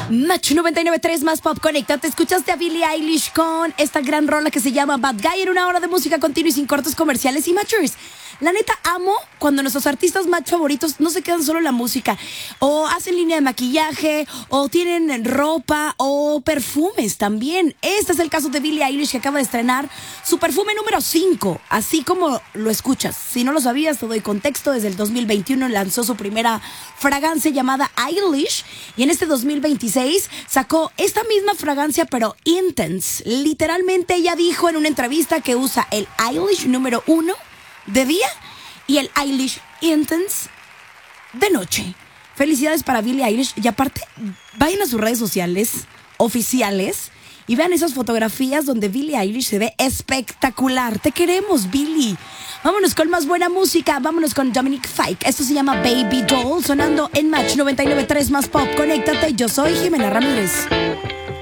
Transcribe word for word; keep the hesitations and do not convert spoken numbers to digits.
Match noventa y nueve punto tres más Pop Conecta. Te escuchaste a Billie Eilish con esta gran rola que se llama Bad Guy en una hora de música continua y sin cortes comerciales y matchers. La neta, amo cuando nuestros artistas match favoritos no se quedan solo en la música, o hacen línea de maquillaje, o tienen ropa, o perfumes también. Este es el caso de Billie Eilish, que acaba de estrenar su perfume número cinco, así como lo escuchas. Si no lo sabías, te doy contexto. Desde el dos mil veintiuno lanzó su primera fragancia llamada Eilish, y en este dos mil veintiséis sacó esta misma fragancia, pero intense. Literalmente ella dijo en una entrevista que usa el Eilish número uno de día y el Eilish Intense de noche. Felicidades para Billie Eilish. Y aparte, vayan a sus redes sociales oficiales y vean esas fotografías donde Billie Eilish se ve espectacular. Te queremos, Billie. Vámonos con más buena música. Vámonos con Dominic Fike. Esto se llama Baby Doll, sonando en Match noventa y nueve punto tres más Pop. Conéctate. Yo soy Jimena Ramírez.